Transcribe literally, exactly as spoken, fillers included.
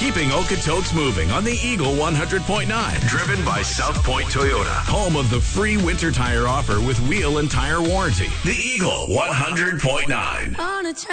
Keeping Okotoks moving on the Eagle one hundred point nine. Driven by South Point Toyota. Home of the free winter tire offer with wheel and tire warranty. The Eagle one hundred point nine. On a